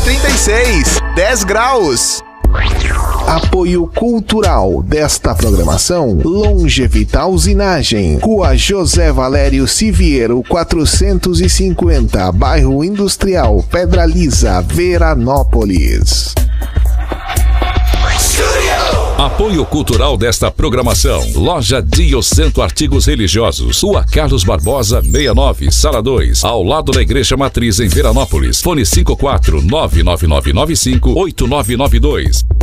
36, 10 graus. Apoio cultural desta programação: Longevital Usinagem, Rua José Valério Siviero 450, Bairro Industrial, Pedra Lisa, Veranópolis. Apoio cultural desta programação: Loja Diocento Artigos Religiosos, Rua Carlos Barbosa 69, Sala 2, ao lado da Igreja Matriz em Veranópolis. Fone 54 99995 8992.